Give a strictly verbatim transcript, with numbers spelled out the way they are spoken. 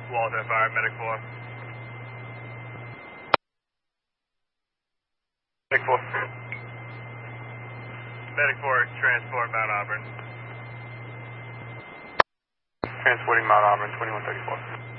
Walter Fire, Medic four. Medic four. Medic four, transport Mount Auburn. Transporting Mount Auburn, twenty-one thirty-four.